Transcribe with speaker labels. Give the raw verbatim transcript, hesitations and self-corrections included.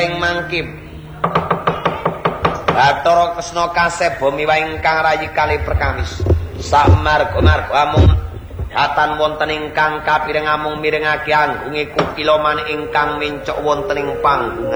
Speaker 1: ing mangkip Bathara Kresna kaseba miwah ingkang rayi kalih perkawis samarga-marga amung hatan wonten ingkang kapireng amung mirengake anggunge kukila maneh ingkang mencok wonten ing panggung